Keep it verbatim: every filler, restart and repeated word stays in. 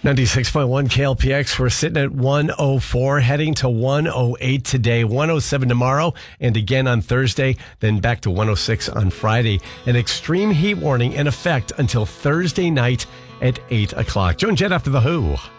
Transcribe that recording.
ninety-six point one K L P X. We're sitting at one oh four, heading to one oh eight today, one oh seven tomorrow, and again on Thursday, then back to one oh six on Friday. An extreme heat warning in effect until Thursday night at eight o'clock. Joan Jett after The Who.